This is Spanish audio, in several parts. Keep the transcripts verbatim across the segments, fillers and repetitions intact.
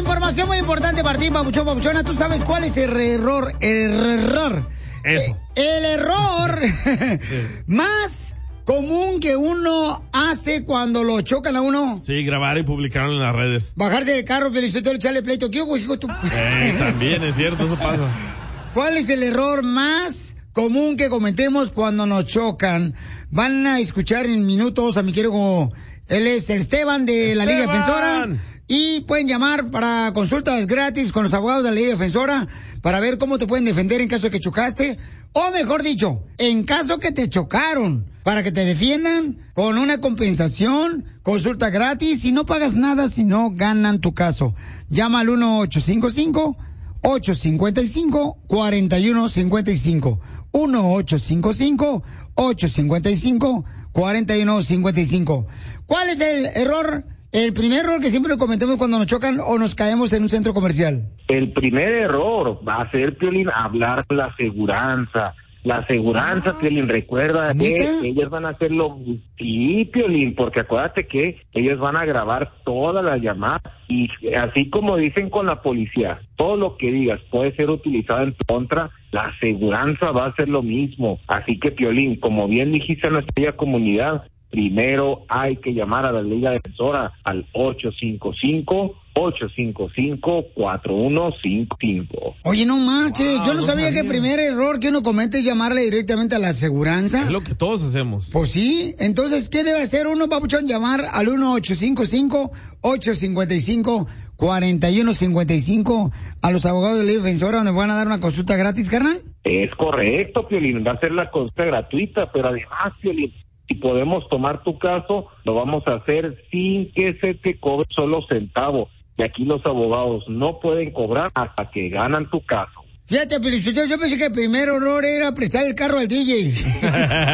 información muy importante para ti, papuchón, papuchona. ¿Tú sabes cuál es el error? El error. Eso. El error más común que uno hace cuando lo chocan a uno. Sí, grabar y publicarlo en las redes. Bajarse del carro, felicitero, echarle pleito. ¿Qué, hijo, tú? Eh, también es cierto, eso pasa. ¿Cuál es el error más común que cometemos cuando nos chocan? Van a escuchar en minutos a mi querido, él es el Esteban de la Liga Defensora. Y pueden llamar para consultas gratis con los abogados de la Liga Defensora para ver cómo te pueden defender en caso de que chocaste. O mejor dicho, en caso que te chocaron, para que te defiendan con una compensación, consulta gratis y no pagas nada si no ganan tu caso. Llama al uno ocho cinco cinco, ocho cinco cinco, cuatro uno cinco cinco. uno ocho cinco cinco, ocho cinco cinco, cuatro uno cinco cinco. ¿Cuál es el error? El primer error que siempre cometemos cuando nos chocan o nos caemos en un centro comercial. El primer error va a ser, Piolín, hablar con la aseguranza. La aseguranza, ah, Piolín, recuerda ¿neta? que ellos van a hacerlo, sí, Piolín, porque acuérdate que ellos van a grabar todas las llamadas y así como dicen con la policía, todo lo que digas puede ser utilizado en tu contra, la aseguranza va a hacer lo mismo. Así que, Piolín, como bien dijiste en nuestra comunidad, primero hay que llamar a la Liga Defensora al ocho cinco cinco, ocho cinco cinco, cuatro uno cinco cinco. Oye, no marches, wow, yo no, no sabía, sabía que el primer error que uno comete es llamarle directamente a la aseguranza. Es lo que todos hacemos. Pues sí, entonces, ¿qué debe hacer uno, papuchón? Llamar al uno ocho cinco cinco, ocho cinco cinco, cuatro uno cinco cinco a los abogados de la Liga Defensora, donde van a dar una consulta gratis, carnal. Es correcto, Piolín, va a ser la consulta gratuita, pero además, Piolín, si podemos tomar tu caso, lo vamos a hacer sin que se te cobre solo centavo. Y aquí los abogados no pueden cobrar hasta que ganan tu caso. Fíjate, pero yo, yo pensé que el primer error era prestar el carro al D J.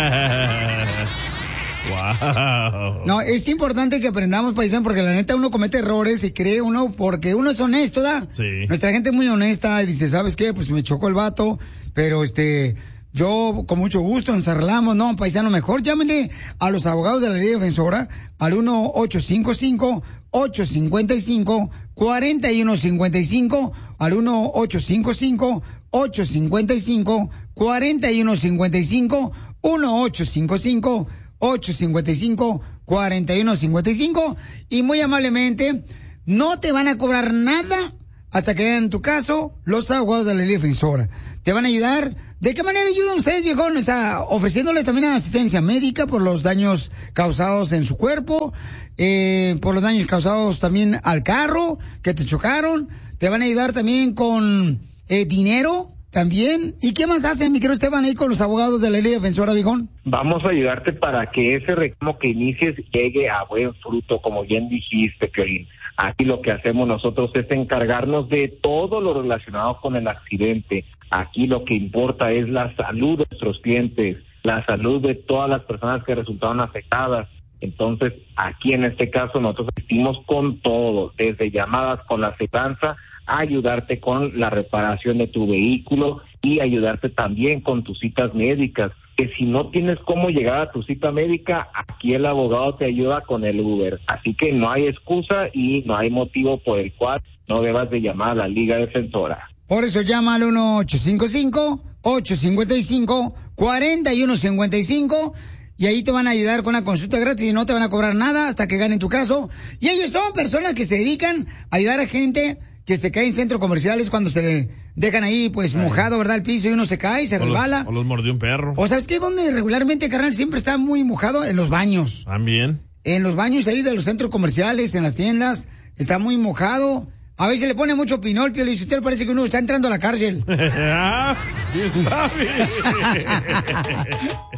Wow. No, es importante que aprendamos, paisano, porque la neta uno comete errores y cree uno, porque uno es honesto, ¿da? Sí. Nuestra gente es muy honesta y dice, ¿sabes qué? Pues me chocó el vato, pero este... yo, con mucho gusto, nos arreglamos, no, paisano, mejor llámenle a los abogados de la Liga Defensora al uno ocho cinco cinco, ocho cinco cinco, cuatro uno cinco cinco, al uno ocho cinco cinco, ocho cinco cinco, cuatro uno cinco cinco, uno ocho cinco cinco, ocho cinco cinco, cuatro uno cinco cinco, y muy amablemente, no te van a cobrar nada hasta que hagan tu caso los abogados de la Liga Defensora. Te van a ayudar. ¿De qué manera ayudan ustedes, viejón? Está ofreciéndoles también asistencia médica por los daños causados en su cuerpo, eh, por los daños causados también al carro que te chocaron. Te van a ayudar también con eh, dinero también. ¿Y qué más hacen, mi querido Esteban, ahí con los abogados de la Liga Defensora, viejón? Vamos a ayudarte para que ese reclamo que inicies llegue a buen fruto, como bien dijiste, Piolín. Aquí lo que hacemos nosotros es encargarnos de todo lo relacionado con el accidente. Aquí lo que importa es la salud de nuestros clientes, la salud de todas las personas que resultaron afectadas. Entonces, aquí en este caso nosotros asistimos con todo, desde llamadas con la aseguranza, a ayudarte con la reparación de tu vehículo y ayudarte también con tus citas médicas. Que si no tienes cómo llegar a tu cita médica, aquí el abogado te ayuda con el Uber. Así que no hay excusa y no hay motivo por el cual no debas de llamar a la Liga Defensora. Por eso llama al uno ocho cinco cinco, ocho cinco cinco, cuatro uno cinco cinco y ahí te van a ayudar con una consulta gratis y no te van a cobrar nada hasta que ganen tu caso. Y ellos son personas que se dedican a ayudar a gente que se cae en centros comerciales cuando se le dejan ahí, pues, Ay. mojado, ¿verdad? El piso y uno se cae, se o resbala. Los, o los mordió un perro. O ¿sabes qué? Donde regularmente, carnal, siempre está muy mojado en los baños. También. En los baños ahí de los centros comerciales, en las tiendas, está muy mojado. A veces le pone mucho pinol, Pio, y usted parece que uno está entrando a la cárcel. Ah, bien sabe.